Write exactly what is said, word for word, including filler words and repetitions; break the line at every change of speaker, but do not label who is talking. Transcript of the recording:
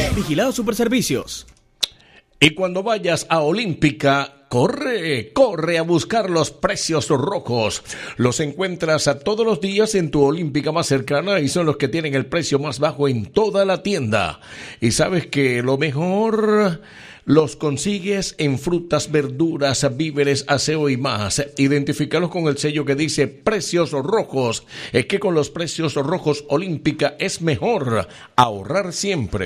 Vigilado Superservicios.
Y cuando vayas a Olímpica, corre, corre a buscar los precios rojos. Los encuentras a todos los días en tu Olímpica más cercana y son los que tienen el precio más bajo en toda la tienda. Y sabes que lo mejor los consigues en frutas, verduras, víveres, aseo y más. Identifícalos con el sello que dice precios rojos. Es que con los precios rojos Olímpica es mejor ahorrar siempre.